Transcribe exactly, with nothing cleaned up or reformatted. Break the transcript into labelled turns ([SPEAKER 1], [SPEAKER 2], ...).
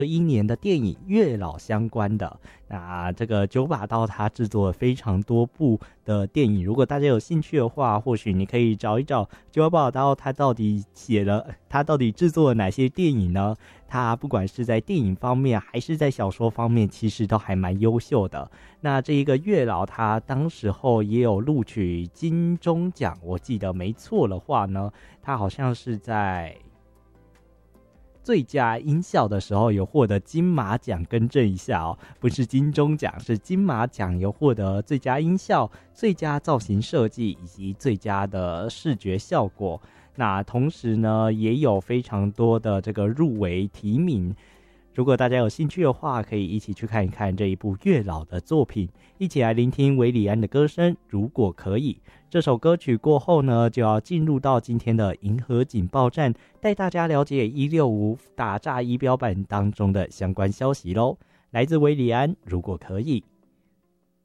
[SPEAKER 1] 一年的电影《月老》相关的。那这个九把刀他制作了非常多部的电影，如果大家有兴趣的话，或许你可以找一找九把刀他到底写了他到底制作了哪些电影呢？他不管是在电影方面还是在小说方面，其实都还蛮优秀的。那这一个月老他当时候也有录取金钟奖，我记得没错的话呢，他好像是在最佳音效的时候有获得金马奖，更正一下哦，不是金钟奖，是金马奖，有获得最佳音效、最佳造型设计以及最佳的视觉效果。那同时呢，也有非常多的这个入围提名。如果大家有兴趣的话，可以一起去看一看这一部月老的作品，一起来聆听韦礼安的歌声。如果可以，这首歌曲过后呢，就要进入到今天的银河警报站，带大家了解一六五打诈仪表板当中的相关消息咯。来自韦礼安，如果可以。